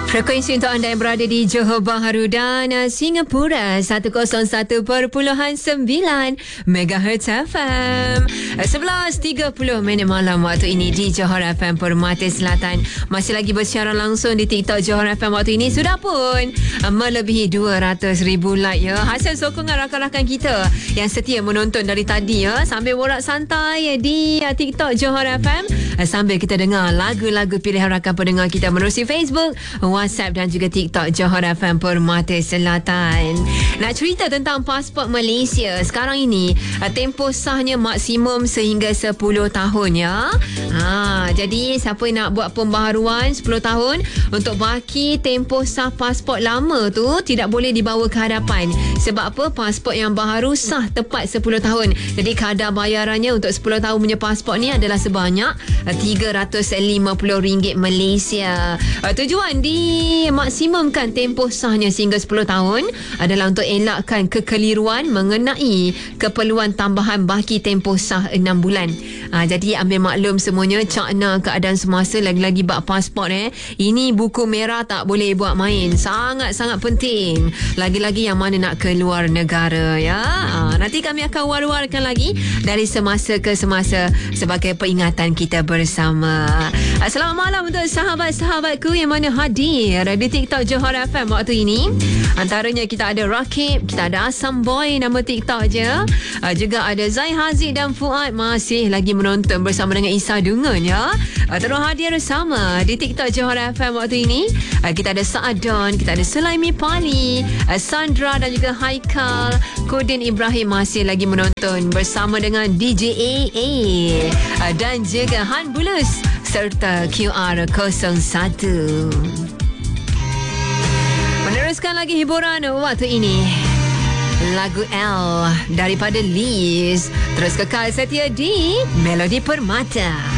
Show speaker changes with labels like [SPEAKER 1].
[SPEAKER 1] Frekuensi untuk anda yang berada di Johor Bahru dan Singapura 101.9 MHz FM. 11.30 malam waktu ini di Johor FM Permata Selatan. Masih lagi bersiaran langsung di TikTok Johor FM waktu ini. Sudah pun melebihi 200,000 like ya. Hasil sokongan rakan-rakan kita yang setia menonton dari tadi ya. Sambil borak santai di TikTok Johor FM. Sambil kita dengar lagu-lagu pilihan rakan pendengar kita menerusi Facebook, WhatsApp dan juga TikTok Johor FM Permata Selatan. Nak cerita tentang pasport Malaysia. Sekarang ini tempoh sahnya maksimum sehingga 10 tahun ya. Jadi siapa yang nak buat pembaharuan 10 tahun untuk baki tempoh sah pasport lama tu tidak boleh dibawa ke hadapan. Sebab apa? Pasport yang baharu sah tepat 10 tahun. Jadi kadar bayarannya untuk 10 tahun punya pasport ni adalah sebanyak RM350 Malaysia. Tujuan dimaksimumkan tempoh sahnya sehingga 10 tahun adalah untuk elakkan kekeliruan mengenai keperluan tambahan baki tempoh sah 6 bulan. Jadi ambil maklum semuanya, cakna keadaan semasa, lagi-lagi bak pasport ini buku merah tak boleh buat main. Sangat-sangat penting. Lagi-lagi yang mana nak keluar negara ya. Nanti kami akan war-warkan lagi dari semasa ke semasa sebagai peringatan kita bersama. Selamat malam untuk sahabat-sahabatku yang mana hadir di TikTok Johor FM waktu ini. Antaranya kita ada Rakib, kita ada Asam Boy, nama TikTok je. Juga ada Zai Haziq dan Fuad masih lagi menonton bersama dengan Isa Dungun ya. Terus hadir bersama di TikTok Johor FM waktu ini. Kita ada Sa'adon, kita ada Sulaimi Pali, Sandra dan juga Haikal. Kodin Ibrahim masih lagi menonton bersama dengan DJ AA dan juga Han Bulus serta QR01. Meneruskan lagi hiburan waktu ini. Lagu L daripada Liz. Terus kekal setia di Melodi Permata.